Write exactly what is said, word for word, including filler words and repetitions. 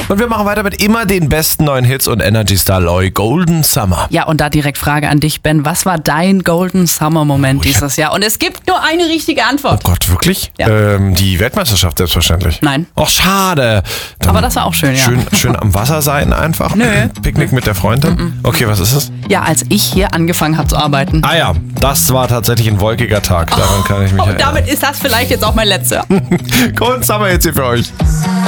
Und wir machen weiter mit immer den besten neuen Hits und Energy Star Loy, Golden Summer. Ja, und da direkt Frage an dich, Ben. Was war dein Golden Summer Moment Oh, ich dieses Jahr? Und es gibt nur eine richtige Oh Antwort. Gott, wirklich? Ja. Ähm, die Weltmeisterschaft selbstverständlich. Nein. Och, schade. Dann Aber das war auch schön, ja. Schön, schön am Wasser sein einfach. Nö. Picknick mit der Freundin. Okay, was ist es? Ja, als ich hier angefangen habe zu arbeiten. Ah ja, das war tatsächlich ein wolkiger Tag. Daran kann ich mich Und erinnern. damit ist das vielleicht jetzt auch mein letzter. Golden Summer jetzt hier für euch.